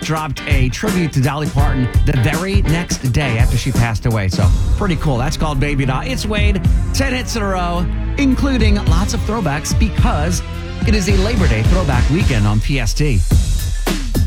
dropped a tribute to Dolly Parton the very next day after she passed away. So pretty cool. That's called Baby Doll. It's Wade. 10 hits in a row, including lots of throwbacks because it is a Labor Day throwback weekend on PST.